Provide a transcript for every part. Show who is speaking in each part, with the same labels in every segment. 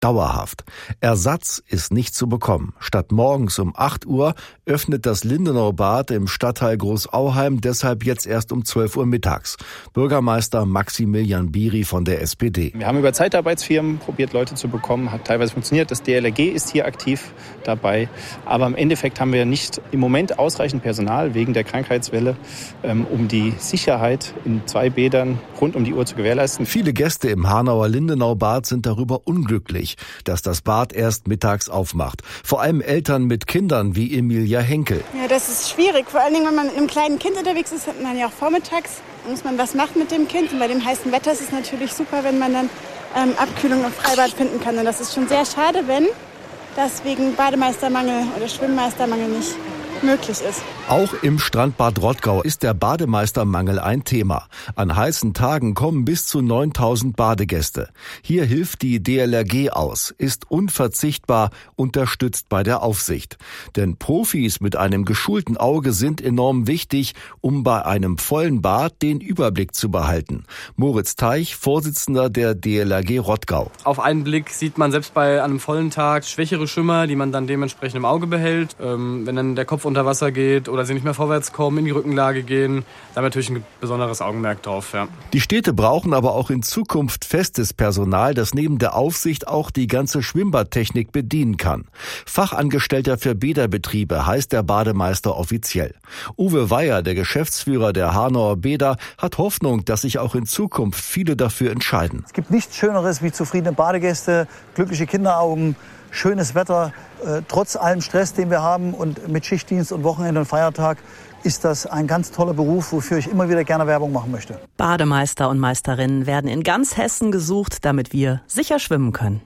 Speaker 1: dauerhaft. Ersatz ist nicht zu bekommen. Statt morgens um 8 Uhr öffnet das Lindenauer Bad im Stadtteil Großauheim deshalb jetzt erst um 12 Uhr mittags. Bürgermeister Maximilian Biri von der SPD.
Speaker 2: Wir haben über Zeitarbeitsfirmen probiert, Leute zu bekommen. Hat teilweise funktioniert. Das DLRG ist hier aktiv dabei. Aber im Endeffekt haben wir nicht im Moment ausreichend Personal wegen der Krankheitswelle, um die Sicherheit in 2 Bädern rund um die Uhr zu gewährleisten.
Speaker 1: Viele Gäste im Hanauer Lindenauer Bad sind darüber unglücklich, dass das Bad erst mittags aufmacht. Vor allem Eltern mit Kindern wie Emilia Henkel.
Speaker 3: Ja, das ist schwierig. Vor allen Dingen, wenn man mit einem kleinen Kind unterwegs ist, hat man ja auch vormittags, muss man was machen mit dem Kind. Und bei dem heißen Wetter ist es natürlich super, wenn man dann Abkühlung im Freibad finden kann. Und das ist schon sehr schade, wenn das wegen Bademeistermangel oder Schwimmmeistermangel nicht möglich ist.
Speaker 1: Auch im Strandbad Rottgau ist der Bademeistermangel ein Thema. An heißen Tagen kommen bis zu 9.000 Badegäste. Hier hilft die DLRG aus, ist unverzichtbar, unterstützt bei der Aufsicht. Denn Profis mit einem geschulten Auge sind enorm wichtig, um bei einem vollen Bad den Überblick zu behalten. Moritz Teich, Vorsitzender der DLRG Rottgau.
Speaker 4: Auf einen Blick sieht man selbst bei einem vollen Tag schwächere Schwimmer, die man dann dementsprechend im Auge behält. Wenn dann der Kopf unter Wasser geht oder sie nicht mehr vorwärts kommen, in die Rückenlage gehen, da haben wir natürlich ein besonderes Augenmerk drauf. Ja.
Speaker 1: Die Städte brauchen aber auch in Zukunft festes Personal, das neben der Aufsicht auch die ganze Schwimmbadtechnik bedienen kann. Fachangestellter für Bäderbetriebe heißt der Bademeister offiziell. Uwe Weyer, der Geschäftsführer der Hanauer Bäder, hat Hoffnung, dass sich auch in Zukunft viele dafür entscheiden.
Speaker 5: Es gibt nichts Schöneres wie zufriedene Badegäste, glückliche Kinderaugen, schönes Wetter. Trotz allem Stress, den wir haben und mit Schichtdienst und Wochenende und Feiertag, ist das ein ganz toller Beruf, wofür ich immer wieder gerne Werbung machen möchte.
Speaker 6: Bademeister und Meisterinnen werden in ganz Hessen gesucht, damit wir sicher schwimmen können.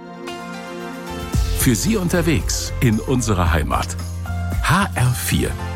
Speaker 7: Für Sie unterwegs in unserer Heimat. HR4